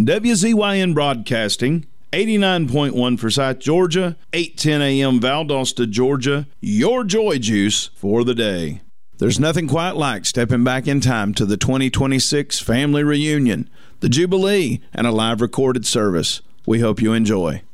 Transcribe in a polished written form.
WZYN Broadcasting, 89.1 Forsyth, Georgia, 8:10 a.m. Valdosta, Georgia, your joy juice for the day. There's nothing quite like stepping back in time to the 2026 family reunion, the Jubilee, and a live recorded service. We hope you enjoy.